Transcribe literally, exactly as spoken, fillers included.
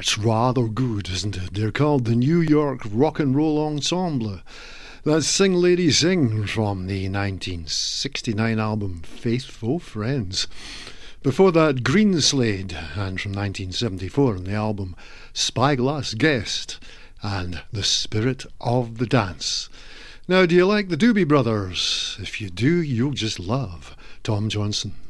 That's rather good, isn't it? They're called the New York Rock and Roll Ensemble. That's Sing Lady Sing from the nineteen sixty-nine album Faithful Friends. Before that, Greenslade, and from nineteen seventy-four on the album Spyglass Guest and The Spirit of the Dance. Now, do you like the Doobie Brothers? If you do, you'll just love Tom Johnson.